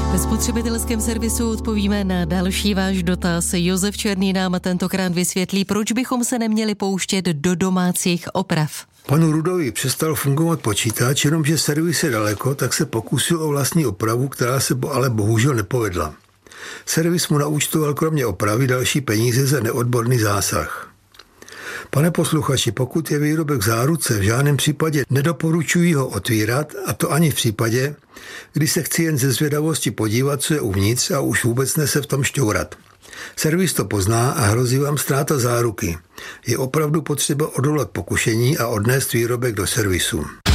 Ve spotřebitelském servisu odpovíme na další váš dotaz. Josef Černý nám tentokrát vysvětlí, proč bychom se neměli pouštět do domácích oprav. Panu Rudovi přestal fungovat počítač, jenomže servis je daleko, tak se pokusil o vlastní opravu, která se ale bohužel nepovedla. Servis mu naúčtoval kromě opravy další peníze za neodborný zásah. Pane posluchači, pokud je výrobek v záruce, v žádném případě nedoporučuji ho otvírat, a to ani v případě, kdy se chci jen ze zvědavosti podívat, co je uvnitř, a už vůbec ne se v tom šťourat. Servis to pozná a hrozí vám ztráta záruky. Je opravdu potřeba odolat pokušení a odnést výrobek do servisu.